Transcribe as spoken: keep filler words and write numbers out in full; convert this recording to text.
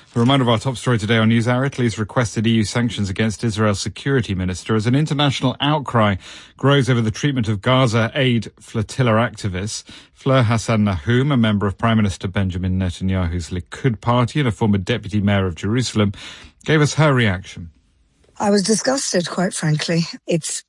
A reminder of our top story today on NewsHour. Italy's requested E U sanctions against Israel's security minister as an international outcry grows over the treatment of Gaza aid flotilla activists. Fleur Hassan Nahum, a member of Prime Minister Benjamin Netanyahu's Likud party and a former deputy mayor of Jerusalem, gave us her reaction. I was disgusted, quite frankly. It's